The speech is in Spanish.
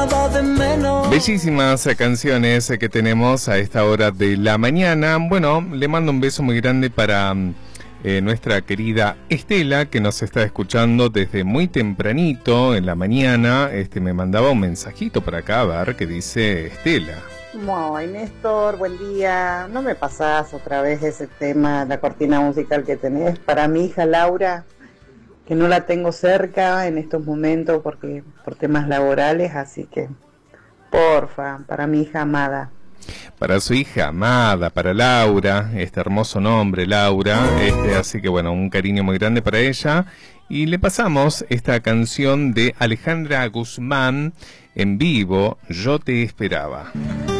nada de menos. Bellísimas canciones que tenemos a esta hora de la mañana. Bueno, le mando un beso muy grande para nuestra querida Estela, que nos está escuchando desde muy tempranito en la mañana. Me mandaba un mensajito para acá, a ver qué dice Estela. Muy, Néstor, buen día. ¿No me pasás otra vez ese tema, la cortina musical que tenés para mi hija Laura, que no la tengo cerca en estos momentos por temas laborales, así que porfa, para mi hija amada. Para su hija amada, para Laura, este hermoso nombre, Laura, así que bueno, un cariño muy grande para ella. Y le pasamos esta canción de Alejandra Guzmán en vivo, Yo te esperaba.